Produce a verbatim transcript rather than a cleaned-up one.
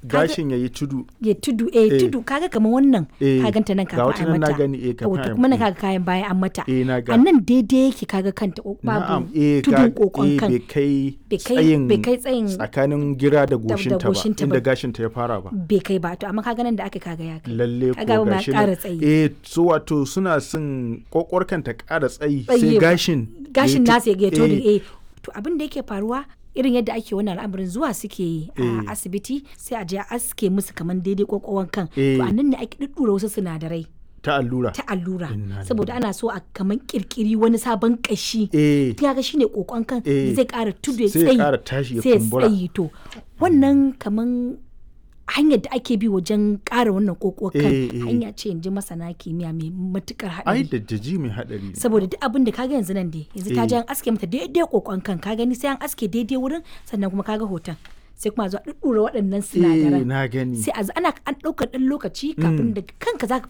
gashin yayi tudu ya tudu eh, Eh. tudu kaga kamar wannan Eh, ka ganta nan ga wata kafin a nan na mata gani, eh, kafin wato a- kuma na eh. kaga kayan baya an mata Eh, na ga. a nan daidai yake kaga kanta ko na'am babu eh tudun ga- kokon eh, kan bai kai bai kai tsayin bai kai tsayin tsakanin gira da da goshinta ba goshinta inda ba. gashinta ya fara ba bai kai ba to amma kaga nan da aka kaga ya kai lalle kaga ko ma gashi ƙara nan. tsayi eh so wato suna son kokwarkan ta ƙara tsayi Tsayi sai ba. gashin gashin ya nasa ya yi- gato eh, eh to abin da yake faruwa irin yadda ake wannan al'amarin zuwa suke yi Eh. a asibiti sai a je a aske musu kamar daidai kokon kan Eh. to a nan ne ake duddura wasu sinadarai ta allura ta allura Inna saboda ana so a kamar kirkiri wani sabon kashi eh ya ga shine kokon kan Eh. da zai kara tudu ya sai ya tsayi ƙara tashi ya sai ya kumbura tsayi to wannan kaman hanyar da ake bi wajen ƙara wannan kokon kan Eh, eh. hanya ce inji masana kimiyya mai matukar ai haɗari da jaji mai hadari ne. saboda duk abin da kaga yanzu nan dai yanzu ta Eh. je an aske mata daidai kokon kan ka gani sai an aske daidai wurin sannan kuma kaga hoton sai kuma zuwa ɗuɗɗura waɗannan eh sinadaran na gani sai a ana an ɗaukar ɗan lokaci kafin da kanka zaka